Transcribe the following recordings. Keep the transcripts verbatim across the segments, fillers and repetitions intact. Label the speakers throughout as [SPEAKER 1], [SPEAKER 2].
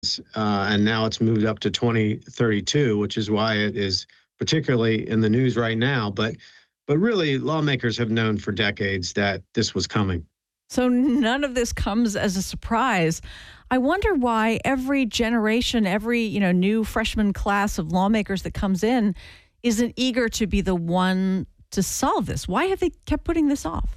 [SPEAKER 1] uh, and now it's moved up to twenty thirty-two, which is why it is particularly in the news right now. But but really, lawmakers have known for decades that this was coming.
[SPEAKER 2] So none of this comes as a surprise. I wonder why every generation, every, you know, new freshman class of lawmakers that comes in isn't eager to be the one to solve this. Why have they kept putting this off?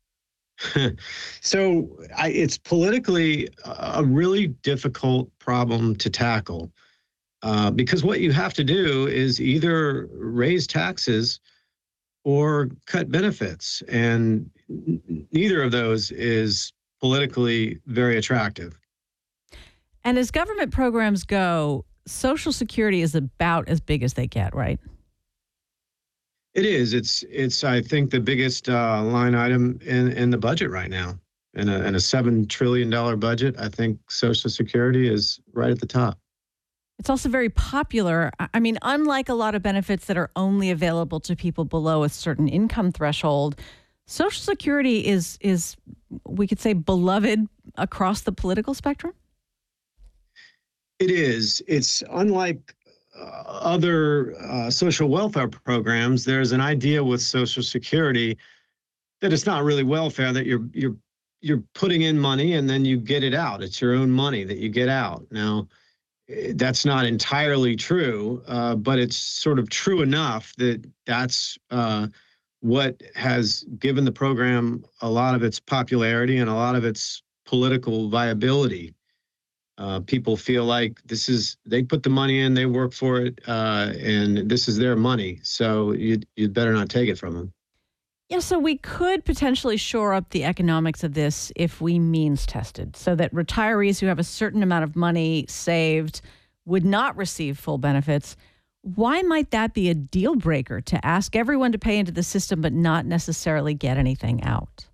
[SPEAKER 1] so I, it's politically a really difficult problem to tackle uh, because what you have to do is either raise taxes or cut benefits. And n- neither of those is politically very attractive.
[SPEAKER 2] And as government programs go, Social Security is about as big as they get, right?
[SPEAKER 1] It is. It's, it's I think, the biggest uh, line item in, in the budget right now. In a, in a seven trillion dollars budget, I think Social Security is right at the top.
[SPEAKER 2] It's also very popular. I mean, unlike a lot of benefits that are only available to people below a certain income threshold, Social Security is, is we could say, beloved across the political spectrum.
[SPEAKER 1] It is. It's unlike uh, other uh, social welfare programs. There's an idea with Social Security that it's not really welfare, that you're you're you're putting in money and then you get it out. It's your own money that you get out. Now, that's not entirely true, uh, but it's sort of true enough that that's uh, what has given the program a lot of its popularity and a lot of its political viability. Uh, people feel like this is, they put the money in, they work for it, uh, and this is their money. So you'd, you'd better not take it from them.
[SPEAKER 2] Yeah, so we could potentially shore up the economics of this if we means tested, so that retirees who have a certain amount of money saved would not receive full benefits. Why might that be a deal breaker to ask everyone to pay into the system but not necessarily get anything out?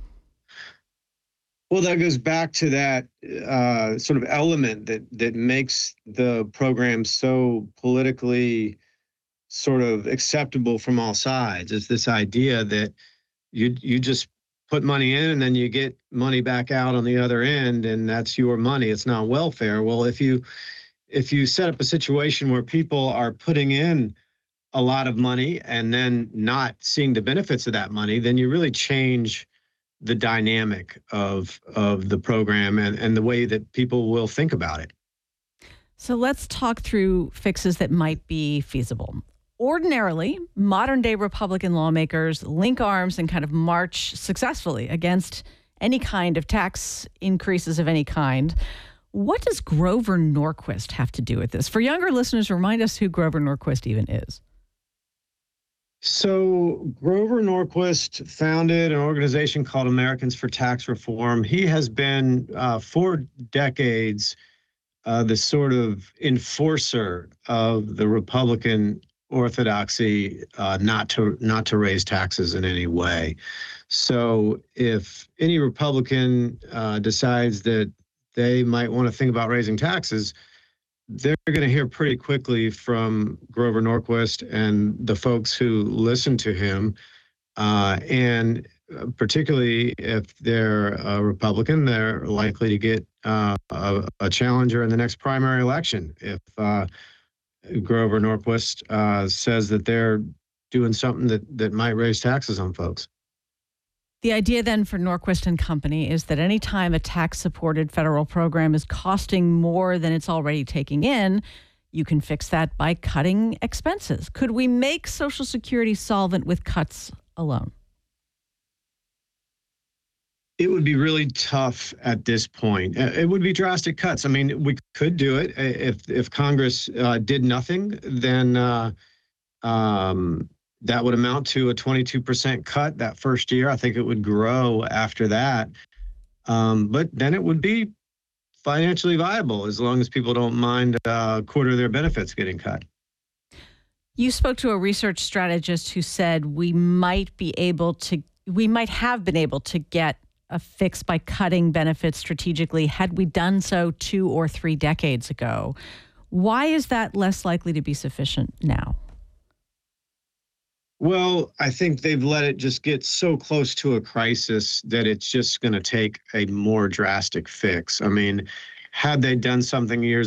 [SPEAKER 1] Well, that goes back to that uh, sort of element that that makes the program so politically sort of acceptable from all sides. It's this idea that you you just put money in and then you get money back out on the other end, and that's your money. It's not welfare. Well, if you if you set up a situation where people are putting in a lot of money and then not seeing the benefits of that money, then you really change the dynamic of of the program and, and the way that people will think about it.
[SPEAKER 2] So let's talk through fixes that might be feasible. Ordinarily, modern day Republican lawmakers link arms and kind of march successfully against any kind of tax increases of any kind. What does Grover Norquist have to do with this? For younger listeners, remind us who Grover Norquist even is.
[SPEAKER 1] So Grover Norquist founded an organization called Americans for Tax Reform. He has been uh, for decades uh, the sort of enforcer of the Republican orthodoxy uh, not to not to raise taxes in any way. So if any Republican uh, decides that they might want to think about raising taxes, they're going to hear pretty quickly from Grover Norquist and the folks who listen to him. Uh, and particularly if they're a Republican, they're likely to get uh, a, a challenger in the next primary election. If uh, Grover Norquist uh, says that they're doing something that, that might raise taxes on folks.
[SPEAKER 2] The idea then for Norquist and company is that any time a tax-supported federal program is costing more than it's already taking in, you can fix that by cutting expenses. Could we make Social Security solvent with cuts alone?
[SPEAKER 1] It would be really tough at this point. It would be drastic cuts. I mean, we could do it if if Congress uh, did nothing. Then uh, um, that would amount to a twenty-two percent cut that first year. I think it would grow after that, um, but then it would be financially viable as long as people don't mind uh, a quarter of their benefits getting cut.
[SPEAKER 2] You spoke to a research strategist who said we might be able to, we might have been able to get a fix by cutting benefits strategically had we done so two or three decades ago. Why is that less likely to be sufficient now?
[SPEAKER 1] Well, I think they've let it just get so close to a crisis that it's just going to take a more drastic fix. I mean, had they done something years